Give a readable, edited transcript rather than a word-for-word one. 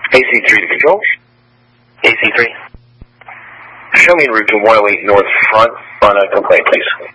AC3 to control. AC3. Show me en route to 108 North front on a complaint, please.